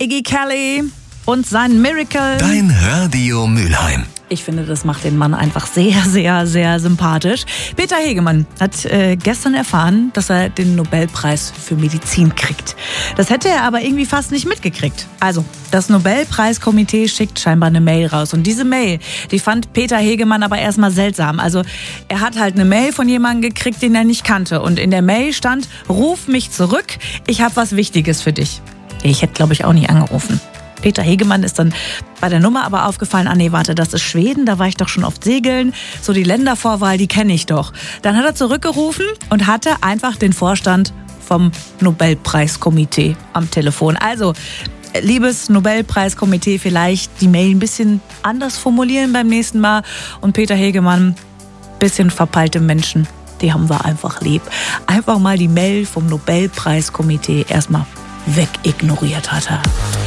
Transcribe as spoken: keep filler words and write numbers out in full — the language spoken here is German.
Iggy Kelly und sein Miracle. Dein Radio Mülheim. Ich finde, das macht den Mann einfach sehr, sehr, sehr sympathisch. Peter Hegemann hat äh, gestern erfahren, dass er den Nobelpreis für Medizin kriegt. Das hätte er aber irgendwie fast nicht mitgekriegt. Also, das Nobelpreiskomitee schickt scheinbar eine Mail raus. Und diese Mail, die fand Peter Hegemann aber erstmal seltsam. Also, er hat halt eine Mail von jemandem gekriegt, den er nicht kannte. Und in der Mail stand, ruf mich zurück, ich habe was Wichtiges für dich. Ich hätte, glaube ich, auch nicht angerufen. Peter Hegemann ist dann bei der Nummer aber aufgefallen, ah nee, warte, das ist Schweden, da war ich doch schon oft segeln. So die Ländervorwahl, die kenne ich doch. Dann hat er zurückgerufen und hatte einfach den Vorstand vom Nobelpreiskomitee am Telefon. Also, liebes Nobelpreiskomitee, vielleicht die Mail ein bisschen anders formulieren beim nächsten Mal. Und Peter Hegemann, bisschen verpeilte Menschen, die haben wir einfach lieb. Einfach mal die Mail vom Nobelpreiskomitee erstmal wegignoriert hat er.